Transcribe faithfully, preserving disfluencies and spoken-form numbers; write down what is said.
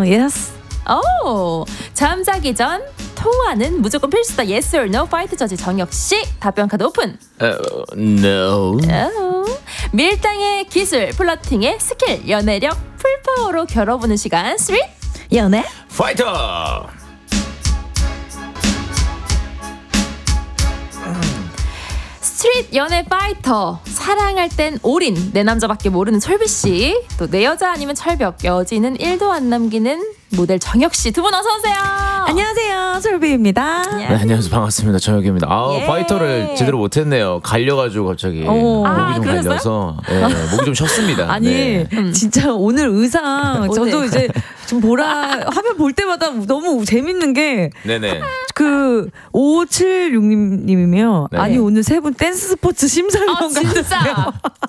yes. 오, 잠자기 전 통화는 무조건 필수다. Yes or no. 파이트 저지 정혁씨 답변 카드 오픈. uh, No. 오, 밀당의 기술, 플러팅의 스킬, 연애력 풀파워로 겨뤄보는 시간. 스윗 연애 파이터. 스트릿 연애 파이터. 사랑할 땐 올인. 내 남자밖에 모르는 철비씨. 또 내 여자 아니면 철벽. 여지는 일도 안 남기는 모델 정혁씨. 두 분 어서 오세요. 안녕하세요, 솔비입니다. 네, 안녕하세요. 반갑습니다. 정혁입니다. 아, 예. 파이터를 제대로 못했네요. 갈려가지고 갑자기 오. 목이 아, 좀 그러셨어요? 갈려서 예, 목이 좀 쉬었습니다. 아니 네. 진짜 오늘 의상 저도 오늘. 이제 좀 보라 화면 볼 때마다 너무 재밌는 게 네네. 그 오칠육 님이며 네. 아니 오늘 세 분 댄스 스포츠 심사위원 아, 진짜. 같으세요.